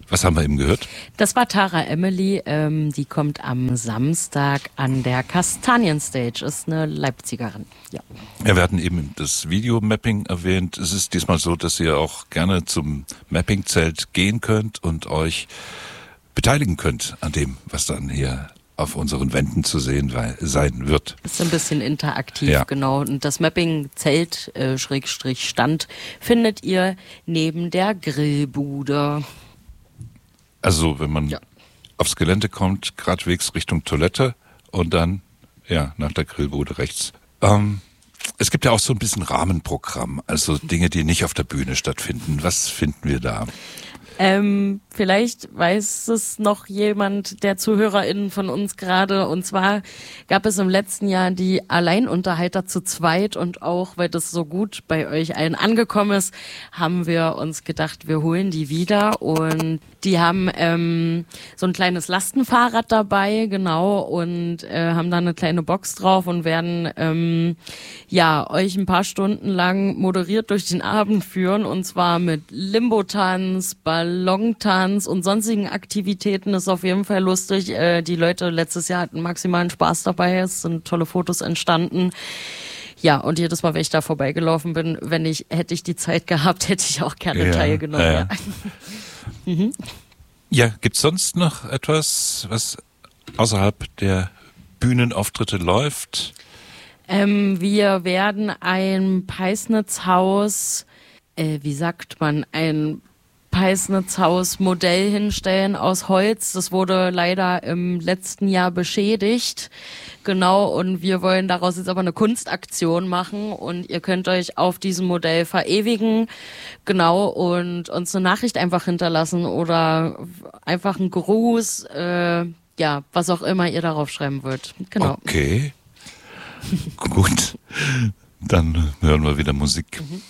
Was haben wir eben gehört? Das war Tara Emily, die kommt am Samstag an der Kastanienstage, ist eine Leipzigerin. Ja. Ja, wir hatten eben das Videomapping erwähnt. Es ist diesmal so, dass ihr auch gerne zum Mappingzelt gehen könnt und euch beteiligen könnt an dem, was dann hier auf unseren Wänden zu sehen sein wird. Ist ein bisschen interaktiv, ja. Genau. Und das Mapping-Zelt, Stand, findet ihr neben der Grillbude. Also wenn man aufs Gelände kommt, gradwegs Richtung Toilette und dann nach der Grillbude rechts. Es gibt ja auch so ein bisschen Rahmenprogramm, also Dinge, die nicht auf der Bühne stattfinden. Was finden wir da? Vielleicht weiß es noch jemand der ZuhörerInnen von uns gerade. Und zwar gab es im letzten Jahr die Alleinunterhalter zu zweit. Und auch, weil das so gut bei euch allen angekommen ist, haben wir uns gedacht, wir holen die wieder. Und die haben so ein kleines Lastenfahrrad dabei, genau. Und haben da eine kleine Box drauf und werden euch ein paar Stunden lang moderiert durch den Abend führen. Und zwar mit Limbo-Tanz, Ballontanz und sonstigen Aktivitäten. Ist auf jeden Fall lustig. Die Leute letztes Jahr hatten maximalen Spaß dabei. Es sind tolle Fotos entstanden. Ja, und jedes Mal, wenn ich da vorbeigelaufen bin, hätte ich die Zeit gehabt, hätte ich auch gerne teilgenommen. Ja, gibt's sonst noch etwas, was außerhalb der Bühnenauftritte läuft? Wir werden ein Peisnitzhaus, ein Peisnitzhaus-Modell hinstellen aus Holz. Das wurde leider im letzten Jahr beschädigt. Genau, und wir wollen daraus jetzt aber eine Kunstaktion machen und ihr könnt euch auf diesem Modell verewigen. Genau, und uns eine Nachricht einfach hinterlassen oder einfach einen Gruß, was auch immer ihr darauf schreiben wollt. Genau. Okay. Gut, dann hören wir wieder Musik.